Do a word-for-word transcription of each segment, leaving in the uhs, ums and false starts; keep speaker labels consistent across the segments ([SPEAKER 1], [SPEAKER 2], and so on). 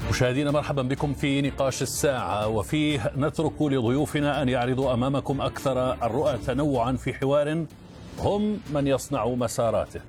[SPEAKER 1] مشاهدينا مرحبا بكم في نقاش الساعة، وفيه نترك لضيوفنا أن يعرضوا أمامكم أكثر الرؤى تنوعا في حوار هم من يصنع مساراته.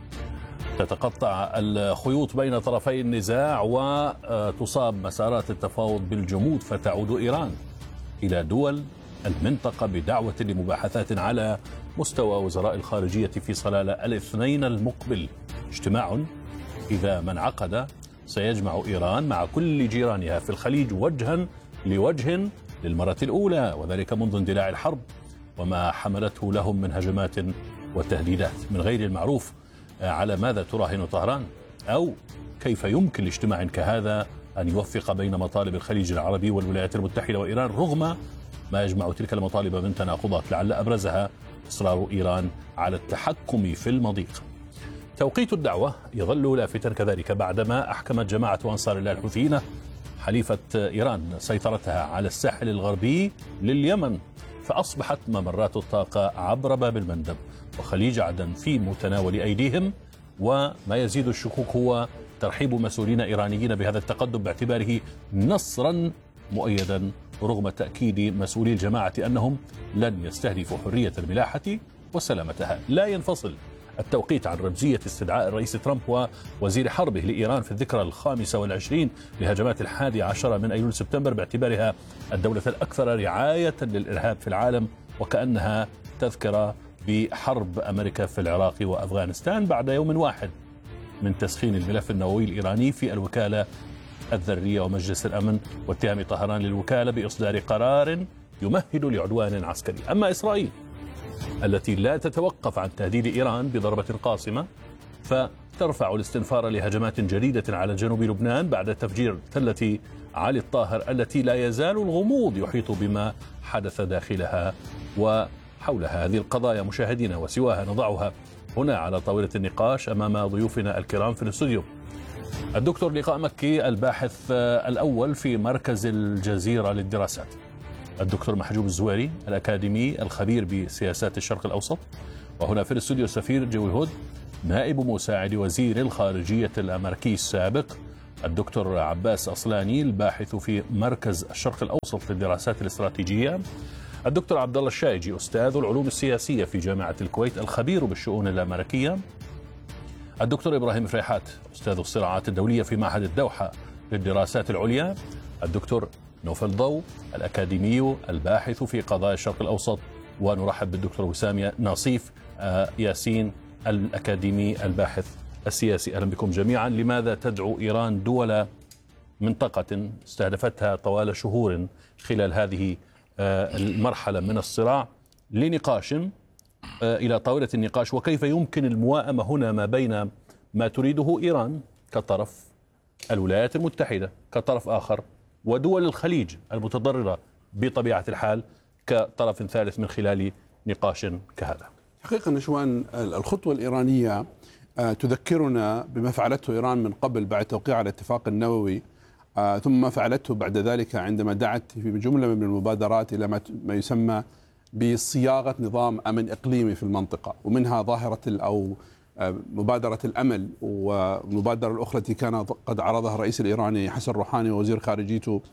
[SPEAKER 1] تتقطع الخيوط بين طرفي النزاع وتصاب مسارات التفاوض بالجمود، فتعود إيران إلى دول المنطقة بدعوة لمباحثات على مستوى وزراء الخارجية في صلالة الاثنين المقبل. اجتماع إذا ما انعقد سيجمع إيران مع كل جيرانها في الخليج وجها لوجه للمرة الأولى، وذلك منذ اندلاع الحرب وما حملته لهم من هجمات وتهديدات. من غير المعروف على ماذا تراهن طهران، أو كيف يمكن لاجتماع كهذا أن يوفق بين مطالب الخليج العربي والولايات المتحدة وإيران، رغم ما يجمع تلك المطالب من تناقضات لعل أبرزها إصرار إيران على التحكم في المضيق. توقيت الدعوة يظل لافتا كذلك بعدما أحكمت جماعة أنصار الله الحوثيين حليفة إيران سيطرتها على الساحل الغربي لليمن، فأصبحت ممرات الطاقة عبر باب المندب وخليج عدن في متناول أيديهم. وما يزيد الشكوك هو ترحيب مسؤولين إيرانيين بهذا التقدم باعتباره نصرا مؤيدا، رغم تأكيد مسؤولي الجماعة أنهم لن يستهدفوا حرية الملاحة وسلامتها. لا ينفصل التوقيت عن رمزية استدعاء الرئيس ترامب ووزير حربه لإيران في الذكرى الخامسة والعشرين لهجمات الحادي عشر من أيلول سبتمبر باعتبارها الدولة الأكثر رعاية للإرهاب في العالم، وكأنها تذكرة بحرب أمريكا في العراق وأفغانستان بعد يوم واحد من تسخين الملف النووي الإيراني في الوكالة الذرية ومجلس الأمن، واتهام طهران للوكالة بإصدار قرار يمهد لعدوان عسكري. أما إسرائيل التي لا تتوقف عن تهديد إيران بضربة قاصمة، فترفع الاستنفار لهجمات جديدة على جنوب لبنان بعد تفجير تلة علي الطاهر التي لا يزال الغموض يحيط بما حدث داخلها وحولها. هذه القضايا مشاهدينا وسواها نضعها هنا على طاولة النقاش أمام ضيوفنا الكرام في الاستوديو. الدكتور لقاء مكي الباحث الأول في مركز الجزيرة للدراسات، الدكتور محجوب الزويري الأكاديمي الخبير بسياسات الشرق الأوسط، وهنا في الاستوديو السفير جوي هود نائب مساعد وزير الخارجية الأمريكي السابق، الدكتور عباس أصلاني الباحث في مركز الشرق الأوسط للدراسات الاستراتيجية، الدكتور عبد الله الشايجي أستاذ العلوم السياسية في جامعة الكويت الخبير بالشؤون الأمريكية، الدكتور إبراهيم فريحات أستاذ الصراعات الدولية في معهد الدوحة للدراسات العليا، الدكتور نوفل ضو الأكاديمي الباحث في قضايا الشرق الأوسط، ونرحب بالدكتور وسام ناصيف ياسين الأكاديمي الباحث السياسي. أهلا بكم جميعا. لماذا تدعو إيران دول منطقة استهدفتها طوال شهور خلال هذه المرحلة من الصراع لنقاش إلى طاولة النقاش، وكيف يمكن المواءمة هنا ما بين ما تريده إيران كطرف، الولايات المتحدة كطرف آخر، ودول الخليج المتضررة بطبيعة الحال كطرف ثالث من خلال نقاش كهذا؟
[SPEAKER 2] حقيقة نشوان، الخطوة الإيرانية تذكرنا بما فعلته إيران من قبل بعد توقيع على الاتفاق النووي، ثم ما فعلته بعد ذلك عندما دعت في جملة من المبادرات إلى ما يسمى بصياغة نظام أمن إقليمي في المنطقة، ومنها ظاهرة أو مبادرة الأمل، والمبادرة الأخرى التي كان قد عرضها الرئيس الإيراني حسن روحاني ووزير خارجيته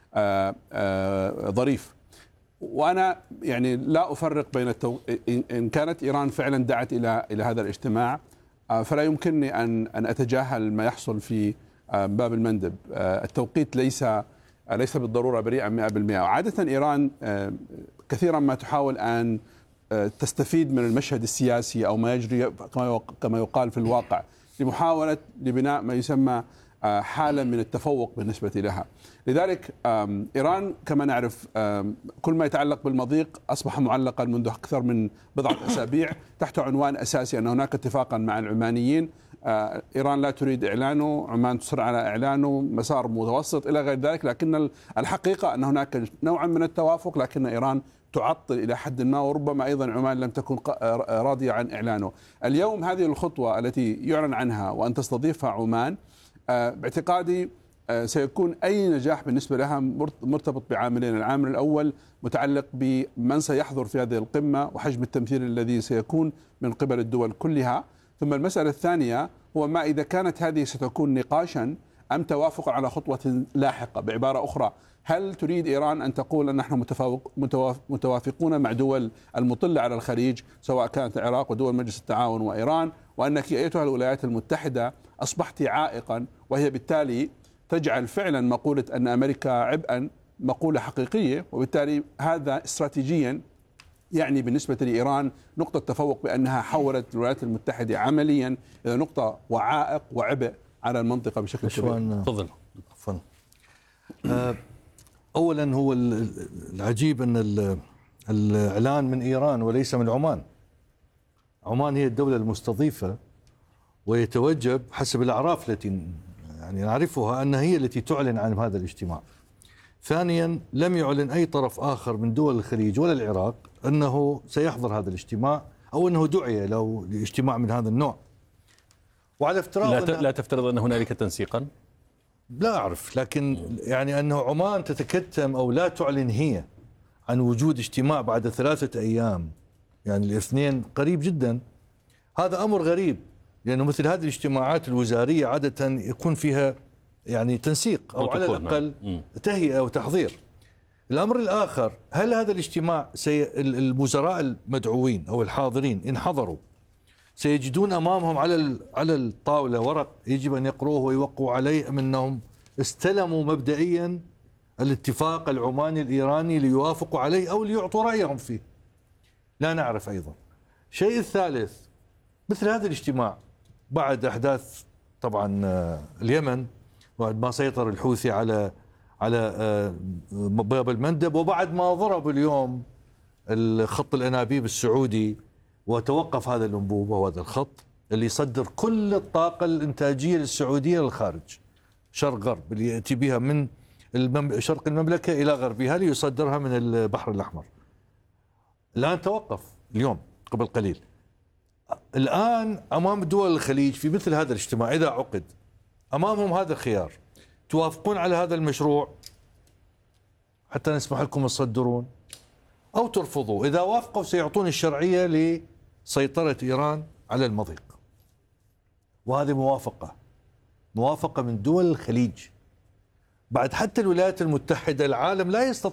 [SPEAKER 2] ظريف. وأنا يعني لا أفرق بين التو... إن كانت إيران فعلا دعت إلى إلى هذا الاجتماع، فلا يمكنني أن أن أتجاهل ما يحصل في باب المندب. التوقيت ليس ليس بالضرورة بريئا مئة بالمئة، وعادة إيران كثيرا ما تحاول أن تستفيد من المشهد السياسي أو ما يجري كما يقال في الواقع لمحاولة لبناء ما يسمى حالة من التفوق بالنسبة لها. لذلك إيران كما نعرف كل ما يتعلق بالمضيق أصبح معلقا منذ أكثر من بضعة أسابيع تحت عنوان أساسي أن هناك اتفاقا مع العمانيين، إيران لا تريد إعلانه، عمان تصر على إعلانه، مسار متوسط إلى غير ذلك. لكن الحقيقة أن هناك نوعا من التوافق، لكن إيران تعطل إلى حد ما، وربما أيضا عمان لم تكن راضية عن إعلانه. اليوم هذه الخطوة التي يعلن عنها وأن تستضيفها عمان باعتقادي سيكون أي نجاح بالنسبة لها مرتبط بعاملين. العامل الأول متعلق بمن سيحضر في هذه القمة وحجم التمثيل الذي سيكون من قبل الدول كلها، ثم المسألة الثانية هو ما إذا كانت هذه ستكون نقاشا أم توافق على خطوة لاحقة؟ بعبارة أخرى، هل تريد إيران أن تقول أن نحن متفوق متوافقون مع دول المطلة على الخليج سواء كانت العراق ودول مجلس التعاون وإيران، وأنك أيتها الولايات المتحدة أصبحت عائقا، وهي بالتالي تجعل فعلا مقولة أن أمريكا عبئا مقولة حقيقية، وبالتالي هذا استراتيجيا يعني بالنسبة لإيران نقطة تفوق بأنها حولت الولايات المتحدة عمليا إلى نقطة وعائق وعبء على المنطقة بشكل كبير.
[SPEAKER 1] تفضل.
[SPEAKER 3] عفوا. أولا هو العجيب أن الإعلان من إيران وليس من عمان. عمان هي الدولة المستضيفة، ويتوجب حسب الأعراف التي يعني نعرفها أنها هي التي تعلن عن هذا الاجتماع. ثانيا، لم يعلن أي طرف آخر من دول الخليج ولا العراق أنه سيحضر هذا الاجتماع أو أنه دعي له لاجتماع من هذا النوع. وعلى افتراض
[SPEAKER 1] لا, ت... لا تفترض أن هنالك تنسيقا؟
[SPEAKER 3] لا أعرف، لكن يعني أنه عمان تتكتم أو لا تعلن هي عن وجود اجتماع بعد ثلاثة أيام، يعني الاثنين قريب جدا، هذا أمر غريب، لأنه مثل هذه الاجتماعات الوزارية عادة يكون فيها يعني تنسيق أو على الأقل تهيئة وتحضير. الأمر الآخر، هل هذا الاجتماع سي... الموزراء المدعوين أو الحاضرين إن حضروا سيجدون أمامهم على على الطاولة ورق يجب أن يقروه ويوقعوا عليه، أم أنهم استلموا مبدئيا الاتفاق العماني الإيراني ليوافقوا عليه أو ليعطوا رأيهم فيه؟ لا نعرف. أيضا الشيء الثالث، مثل هذا الاجتماع بعد أحداث طبعا اليمن، بعد ما سيطر الحوثي على على باب المندب، وبعد ما ضرب اليوم الخط الأنابيب السعودي وتوقف هذا الأنبوب وهذا الخط اللي يصدر كل الطاقة الإنتاجية للسعودية للخارج شرق غرب، اللي يأتي بها من المم... شرق المملكة إلى غربها ليصدرها من البحر الأحمر. الآن توقف اليوم قبل قليل. الآن أمام دول الخليج في مثل هذا الاجتماع إذا عقد أمامهم هذا الخيار: توافقون على هذا المشروع حتى نسمح لكم تصدرون، أو ترفضوا. إذا وافقوا سيعطون الشرعية لسيطرة إيران على المضيق، وهذه موافقة موافقة من دول الخليج. بعد حتى الولايات المتحدة، العالم لا يستطيع